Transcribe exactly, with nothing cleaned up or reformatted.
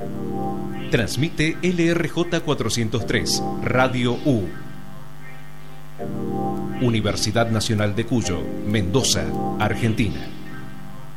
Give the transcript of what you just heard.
Transmite L R J cuatrocientos tres, Radio U. Universidad Nacional de Cuyo, Mendoza, Argentina.